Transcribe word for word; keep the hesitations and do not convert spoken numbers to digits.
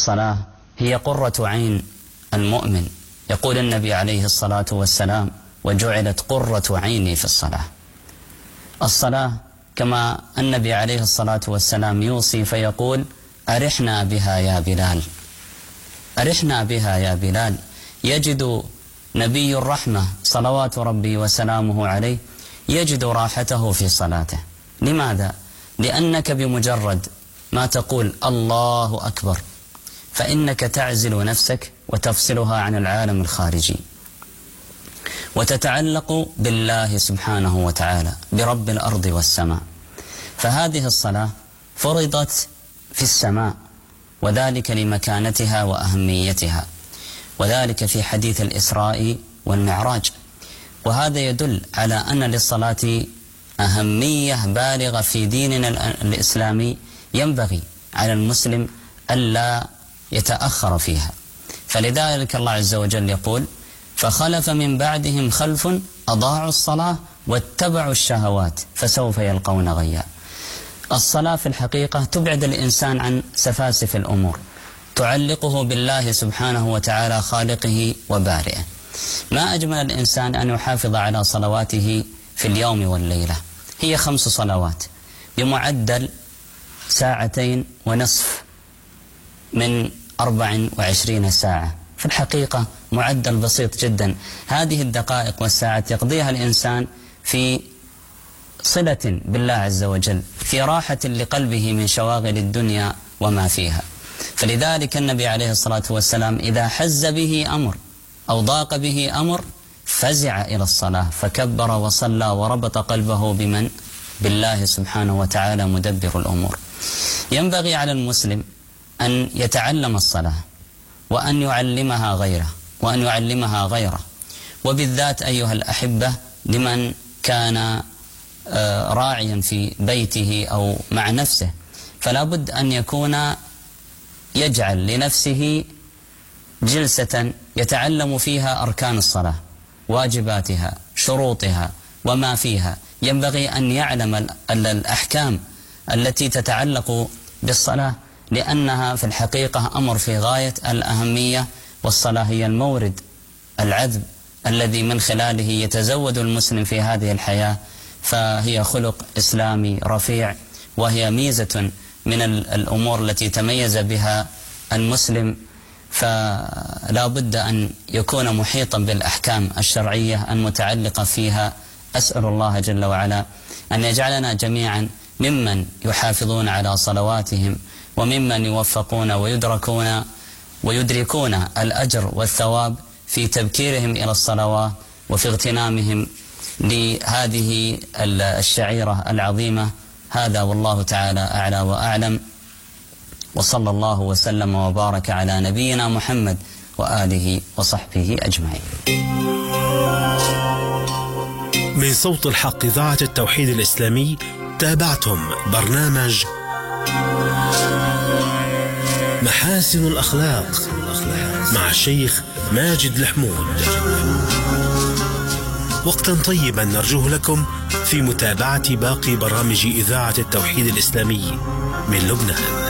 الصلاة هي قرة عين المؤمن. يقول النبي عليه الصلاة والسلام: وجعلت قرة عيني في الصلاة. الصلاة كما النبي عليه الصلاة والسلام يوصي فيقول: أرحنا بها يا بلال، أرحنا بها يا بلال. يجد نبي الرحمة صلوات ربي وسلامه عليه يجد راحته في صلاته. لماذا؟ لأنك بمجرد ما تقول الله أكبر فإنك تعزل نفسك وتفصلها عن العالم الخارجي وتتعلق بالله سبحانه وتعالى برب الأرض والسماء. فهذه الصلاة فرضت في السماء، وذلك لمكانتها وأهميتها، وذلك في حديث الإسراء والمعراج. وهذا يدل على أن للصلاة أهمية بالغة في ديننا الإسلامي، ينبغي على المسلم ألا يتأخر فيها. فلذلك الله عز وجل يقول: فخلف من بعدهم خلف أضاعوا الصلاة واتبعوا الشهوات فسوف يلقون غيا. الصلاة في الحقيقة تبعد الإنسان عن سفاسف الأمور، تعلقه بالله سبحانه وتعالى خالقه وبارئه. ما أجمل الإنسان أن يحافظ على صلواته في اليوم والليلة. هي خمس صلوات بمعدل ساعتين ونصف من أربع وعشرين ساعة. في الحقيقة معدل بسيط جدا. هذه الدقائق والساعات يقضيها الإنسان في صلة بالله عز وجل، في راحة لقلبه من شواغل الدنيا وما فيها. فلذلك النبي عليه الصلاة والسلام إذا حز به أمر أو ضاق به أمر فزع إلى الصلاة فكبر وصلى وربط قلبه بمن؟ بالله سبحانه وتعالى مدبر الأمور. ينبغي على المسلم أن يتعلم الصلاة وأن يعلمها غيره وأن يعلمها غيره، وبالذات أيها الأحبة لمن كان راعيا في بيته أو مع نفسه، فلا بد أن يكون يجعل لنفسه جلسة يتعلم فيها أركان الصلاة، واجباتها، شروطها وما فيها. ينبغي أن يعلم الأحكام التي تتعلق بالصلاة، لأنها في الحقيقة أمر في غاية الأهمية. والصلاة هي المورد العذب الذي من خلاله يتزود المسلم في هذه الحياة، فهي خلق إسلامي رفيع، وهي ميزة من الأمور التي تميز بها المسلم. فلا بد أن يكون محيطا بالأحكام الشرعية المتعلقة فيها. أسأل الله جل وعلا أن يجعلنا جميعا ممن يحافظون على صلواتهم، وممن يوفقون ويدركون ويدركون الأجر والثواب في تبكيرهم إلى الصلوات وفي اغتنامهم لهذه الشعيرة العظيمة. هذا والله تعالى أعلى وأعلم، وصلى الله وسلم وبارك على نبينا محمد وآله وصحبه أجمعين. من صوت الحق إذاعة التوحيد الإسلامي تابعتم برنامج محاسن الأخلاق مع الشيخ ماجد الحمود. وقتا طيبا نرجوه لكم في متابعة باقي برامج إذاعة التوحيد الإسلامي من لبنان.